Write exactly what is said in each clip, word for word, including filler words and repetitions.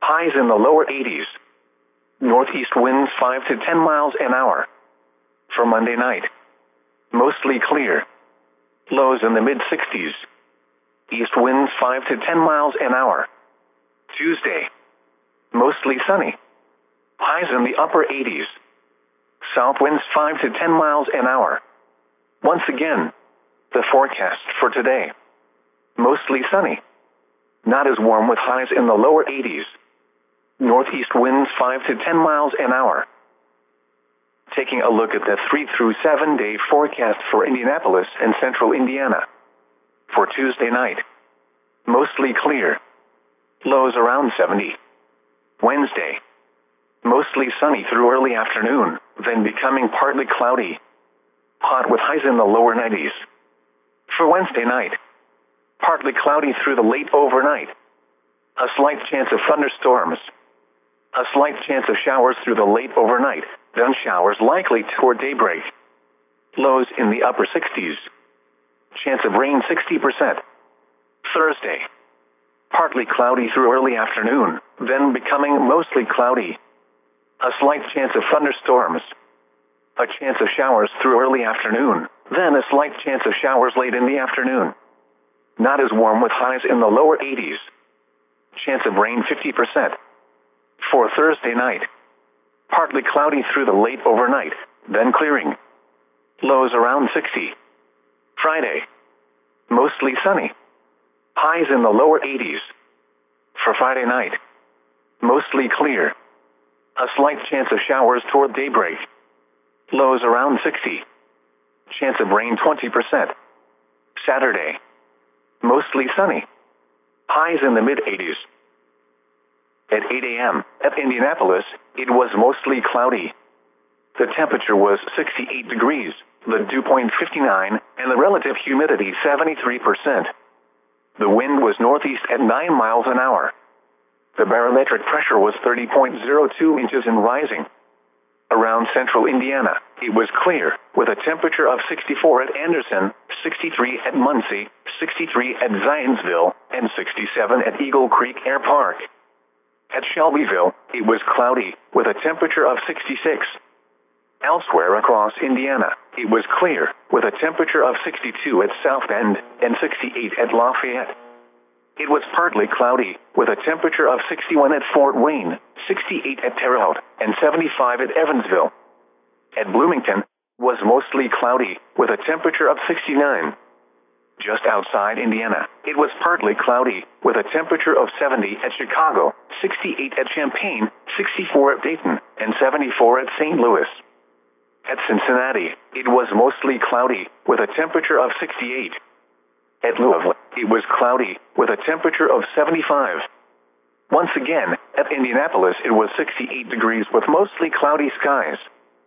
highs in the lower eighties. Northeast winds five to ten miles an hour. For Monday night, mostly clear. Lows in the mid-sixties. East winds five to ten miles an hour. Tuesday, mostly sunny. Highs in the upper eighties. South winds five to ten miles an hour. Once again, the forecast for today. Mostly sunny. Not as warm with highs in the lower eighties. Northeast winds five to ten miles an hour. Taking a look at the three through seven day forecast for Indianapolis and central Indiana. For Tuesday night, mostly clear. Lows around seventy. Wednesday, mostly sunny through early afternoon, then becoming partly cloudy. Hot with highs in the lower nineties. For Wednesday night, partly cloudy through the late overnight. A slight chance of thunderstorms. A slight chance of showers through the late overnight, then showers likely toward daybreak. Lows in the upper sixties. Chance of rain sixty percent. Thursday, partly cloudy through early afternoon, then becoming mostly cloudy. A slight chance of thunderstorms. A chance of showers through early afternoon, then a slight chance of showers late in the afternoon. Not as warm with highs in the lower eighties. Chance of rain fifty percent. For Thursday night, partly cloudy through the late overnight, then clearing. Lows around sixty. Friday, mostly sunny. Highs in the lower eighties. For Friday night, mostly clear. A slight chance of showers toward daybreak. Lows around sixty. Chance of rain twenty percent. Saturday, mostly sunny. Highs in the mid-eighties. At eight a.m. at Indianapolis, it was mostly cloudy. The temperature was sixty-eight degrees, the dew point fifty-nine, and the relative humidity seventy-three percent. The wind was northeast at nine miles an hour. The barometric pressure was thirty point zero two inches and rising. Around central Indiana, it was clear, with a temperature of sixty-four at Anderson, sixty-three at Muncie, sixty-three at Zionsville, and sixty-seven at Eagle Creek Air Park. At Shelbyville, it was cloudy, with a temperature of sixty-six. Elsewhere across Indiana, it was clear, with a temperature of sixty-two at South Bend and sixty-eight at Lafayette. It was partly cloudy, with a temperature of sixty-one at Fort Wayne, sixty-eight at Terre Haute, and seventy-five at Evansville. At Bloomington, was mostly cloudy, with a temperature of sixty-nine. Just outside Indiana, it was partly cloudy, with a temperature of seventy at Chicago, sixty-eight at Champaign, sixty-four at Dayton, and seventy-four at Saint Louis. At Cincinnati, it was mostly cloudy, with a temperature of sixty-eight. At Louisville, it was cloudy, with a temperature of seventy-five. Once again, at Indianapolis, it was sixty-eight degrees with mostly cloudy skies.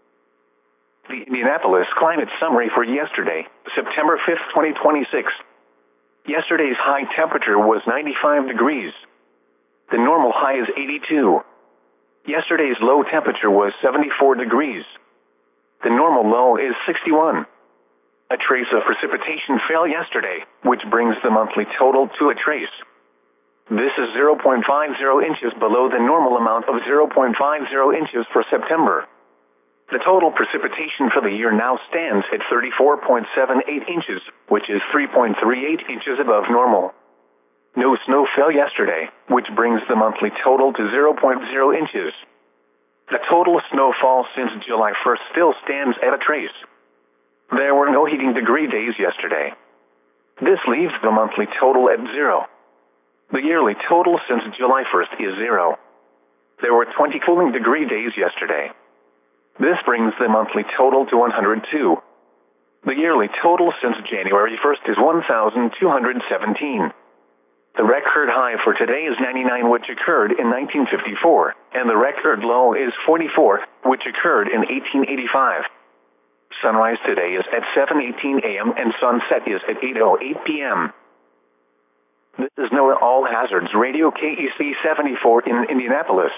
The Indianapolis climate summary for yesterday, September fifth, twenty twenty-six. Yesterday's high temperature was ninety-five degrees. The normal high is eighty-two. Yesterday's low temperature was seventy-four degrees. The normal low is sixty-one. A trace of precipitation fell yesterday, which brings the monthly total to a trace. This is zero point five zero inches below the normal amount of zero point five zero inches for September. The total precipitation for the year now stands at thirty-four point seven eight inches, which is three point three eight inches above normal. No snow fell yesterday, which brings the monthly total to zero point zero inches. The total snowfall since July first still stands at a trace. There were no heating degree days yesterday. This leaves the monthly total at zero. The yearly total since July first is zero. There were twenty cooling degree days yesterday. This brings the monthly total to one hundred two. The yearly total since January first is one thousand two hundred seventeen. The record high for today is ninety-nine, which occurred in nineteen fifty-four, and the record low is forty-four, which occurred in eighteen eighty-five. Sunrise today is at seven eighteen a.m. and sunset is at eight oh eight p.m. This is NOAA All Hazards Radio K E C seventy-four in Indianapolis.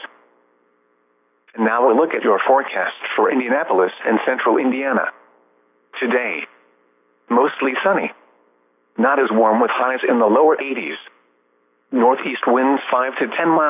And now a look at your forecast for Indianapolis and central Indiana. Today, mostly sunny. Not as warm with highs in the lower eighties. Northeast winds five to ten miles